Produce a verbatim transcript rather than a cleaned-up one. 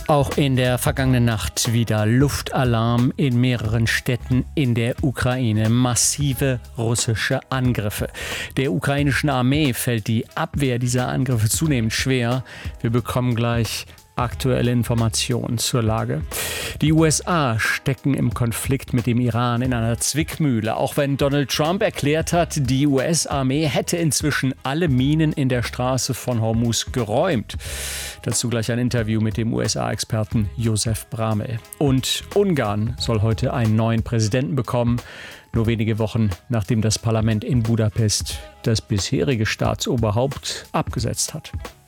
Auch in der vergangenen Nacht wieder Luftalarm in mehreren Städten in der Ukraine. Massive russische Angriffe. Der ukrainischen Armee fällt die Abwehr dieser Angriffe zunehmend schwer. Wir bekommen gleich aktuelle Informationen zur Lage. Die U S A stecken im Konflikt mit dem Iran in einer Zwickmühle. Auch wenn Donald Trump erklärt hat, die U S-Armee hätte inzwischen alle Minen in der Straße von Hormuz geräumt. Dazu gleich ein Interview mit dem U S A-Experten Josef Bramel. Und Ungarn soll heute einen neuen Präsidenten bekommen. Nur wenige Wochen nachdem das Parlament in Budapest das bisherige Staatsoberhaupt abgesetzt hat.